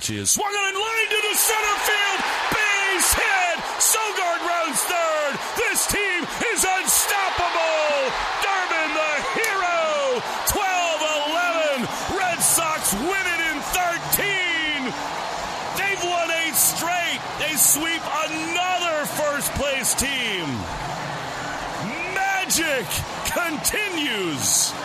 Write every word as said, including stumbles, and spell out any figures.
is swung on and line to the center field. Base hit. Sogard rounds third. This team is unstoppable. Durbin, the hero. twelve eleven. Red Sox win it in thirteen. They've won eight straight. They sweep another first-place team. Magic continues.